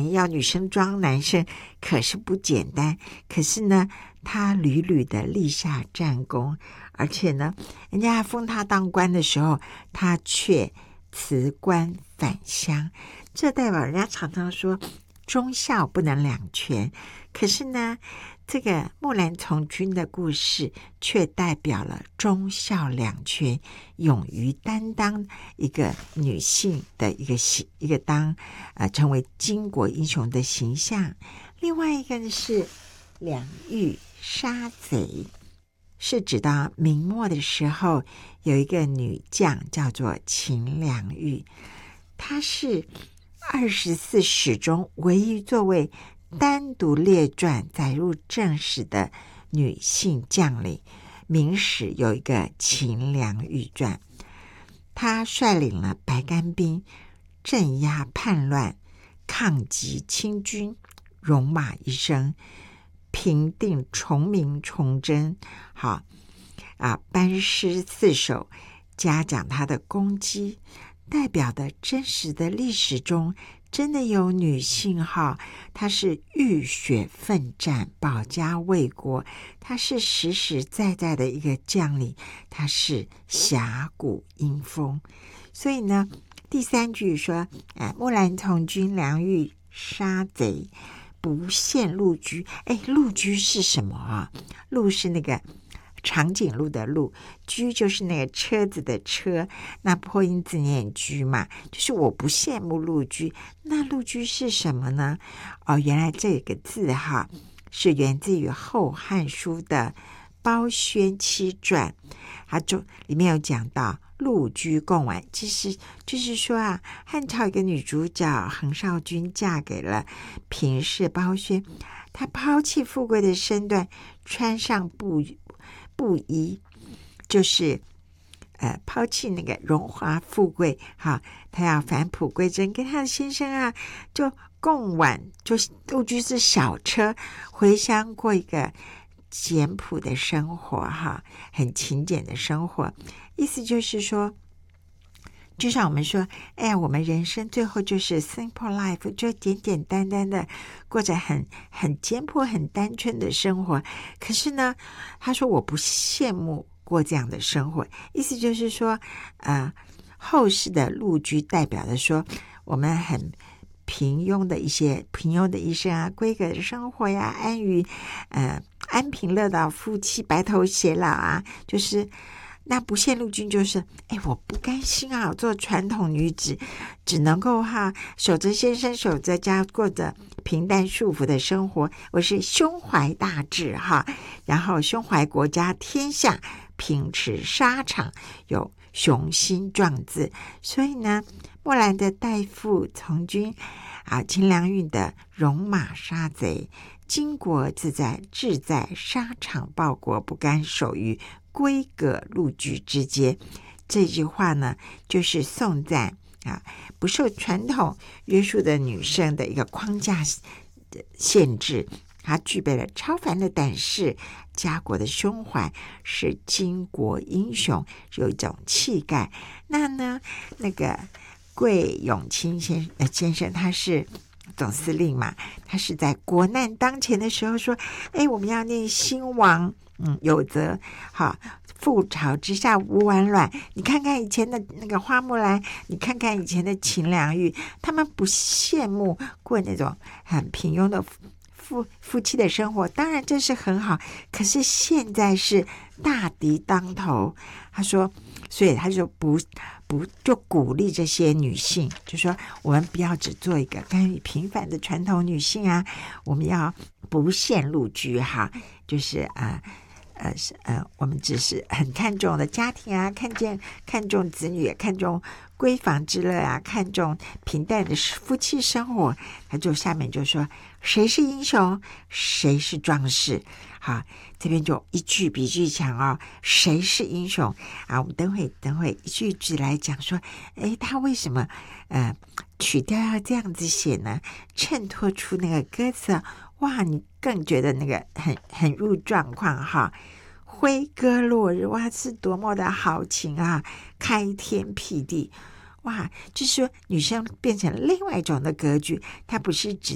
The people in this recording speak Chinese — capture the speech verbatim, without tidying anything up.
要女生装男生可是不简单。可是呢，他屡屡的立下战功，而且呢，人家封他当官的时候，他却辞官返乡。这代表人家常常说忠孝不能两全，可是呢，这个木兰从军的故事却代表了忠孝两全，勇于担当一个女性的一个一个当呃成为巾帼英雄的形象。另外一个是两玉杀贼，是指到明末的时候有一个女将叫做秦良玉，她是二十四史中唯一作为单独列传载入正史的女性将领。明史有一个秦良玉传，她率领了白干兵镇压叛乱，抗击清军，戎马一生，平定崇明崇祯，好啊，班师四手，嘉奖她的功绩，代表的真实的历史中真的有女性哈，她是浴血奋战，保家卫国，她是实实在在的一个将领，她是侠骨英风。所以呢，第三句说，哎，木兰从军，良玉杀贼，不陷路居。哎，路居是什么啊？路是那个长颈鹿的鹿，居就是那个车子的车，那破音字念居嘛，就是我不羡慕陆居。那陆居是什么呢？哦，原来这个字哈是源自于《后汉书》的《包宣七传》，它就里面有讲到陆居共玩，其实就是说啊，汉朝一个女主角横少君嫁给了平氏包宣，她抛弃富贵的身段，穿上布布衣，就是呃抛弃那个荣华富贵，哈，她要返璞归真，跟她的先生啊就共挽，就是陆居是小车回乡过一个简朴的生活哈，很勤俭的生活。意思就是说，就像我们说，哎呀，我们人生最后就是 simple life， 就简简单单的过着很很简朴、很单纯的生活。可是呢，他说我不羡慕过这样的生活，意思就是说，呃，后世的陆居代表的说，我们很平庸的一些平庸的一生啊，规格的生活呀，安于呃安贫乐道，夫妻白头偕老啊，就是那不羡陆军，就是哎，我不甘心啊，做传统女子只能够哈守着先生，守着家，过着平淡束缚的生活。我是胸怀大志哈，然后胸怀国家天下，秉持沙场，有雄心壮志。所以呢，木兰的代父从军啊，秦良玉的戎马杀贼，巾帼自在，志在沙场报国，不甘守于闺阁陆居之间。这句话呢，就是颂赞啊，不受传统约束的女生的一个框架限制，她具备了超凡的胆识，家国的胸怀，是巾帼英雄，有一种气概。那呢，那个桂永清先生、呃、先生他是总司令嘛，他是在国难当前的时候说，哎，我们要念兴亡，嗯，有则好，覆巢之下无完卵。你看看以前的那个花木兰，你看看以前的秦良玉，他们不羡慕过那种很平庸的夫夫妻的生活，当然这是很好，可是现在是大敌当头。他说，所以他就不不就鼓励这些女性，就说我们不要只做一个甘于平凡的传统女性啊，我们要不羡陆居哈，就是啊。呃是呃，我们只是很看重的家庭啊，看见看重子女，看重闺房之乐啊，看重平淡的夫妻生活。他就下面就说，谁是英雄，谁是壮士。好，这边就一句比一句强哦，谁是英雄啊？我们等会等会一句一句来讲说，诶，他为什么呃曲调要这样子写呢？衬托出那个歌词，哇，你更觉得那个很很入状况哈。挥歌落日，哇，是多么的豪情啊！开天辟地，哇，就是说女生变成另外一种的格局，它不是只